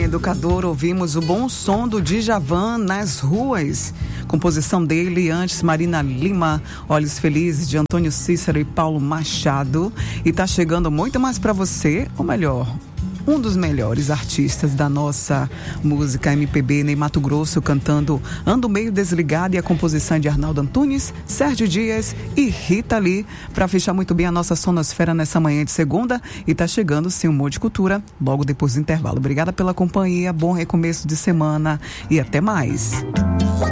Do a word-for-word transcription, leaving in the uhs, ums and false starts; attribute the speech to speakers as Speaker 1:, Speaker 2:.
Speaker 1: Educador, ouvimos o bom som do Djavan Nas Ruas. Composição dele, antes Marina Lima, Olhos Felizes, de Antônio Cícero e Paulo Machado. E tá chegando muito mais para você, ou melhor, um dos melhores artistas da nossa música M P B, Ney Matogrosso, cantando Ando Meio Desligado, e a composição de Arnaldo Antunes, Sérgio Dias e Rita Lee, para fechar muito bem a nossa sonosfera nessa manhã de segunda. E tá chegando sim um monte de cultura logo depois do intervalo. Obrigada pela companhia, bom recomeço de semana e até mais.